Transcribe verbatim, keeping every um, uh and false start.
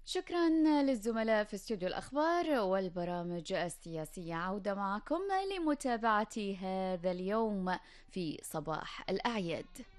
شكرا للزملاء في استوديو الأخبار والبرامج السياسية. عودة معكم لمتابعة هذا اليوم في صباح الأعياد.